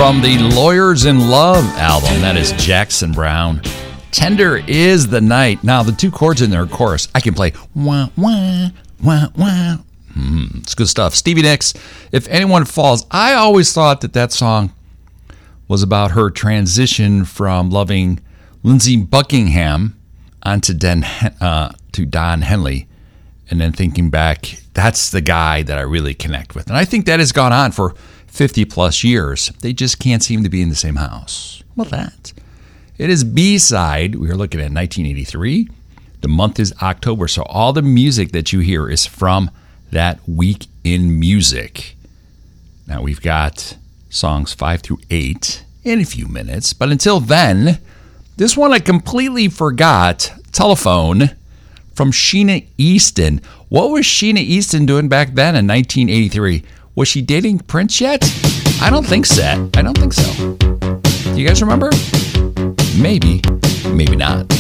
from the Lawyers in Love album. That is Jackson Browne. Tender is the Night. Now, the two chords in their chorus, I can play wah, wah, wah, wah. It's good stuff. Stevie Nicks, If Anyone Falls. I always thought that song was about her transition from loving Lindsey Buckingham onto Don Henley, and then thinking back, that's the guy that I really connect with. And I think that has gone on for 50 plus years. They just can't seem to be in the same house. Well, that. It is B-side. We are looking at 1983. The month is October, so all the music that you hear is from that week in music. Now, we've got songs 5 through 8 in a few minutes, but until then, this one I completely forgot. Telephone from Sheena Easton. What was Sheena Easton doing back then in 1983? Was she dating Prince yet? I don't think so. Do you guys remember? Maybe, maybe not.